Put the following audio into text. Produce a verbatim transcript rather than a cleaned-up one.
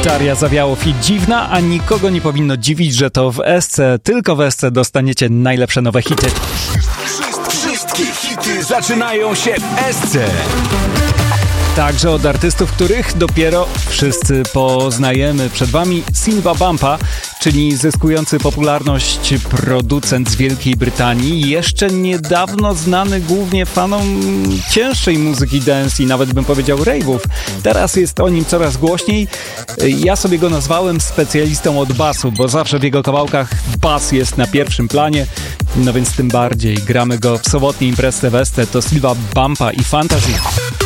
Czaria Zawiałow i Dziwna, a nikogo nie powinno dziwić, że to w Esce, tylko w Esce dostaniecie najlepsze nowe hity. Wszystkie hity zaczynają się w Esce. Także od artystów, których dopiero wszyscy poznajemy. Przed wami Silva Bumpa, czyli zyskujący popularność producent z Wielkiej Brytanii, jeszcze niedawno znany głównie fanom cięższej muzyki dance i nawet bym powiedział rave'ów. Teraz jest o nim coraz głośniej. Ja sobie go nazwałem specjalistą od basu, bo zawsze w jego kawałkach bas jest na pierwszym planie. No więc tym bardziej gramy go w sobotniej imprezie w Esce. To Silva Bumpa i Fantasy.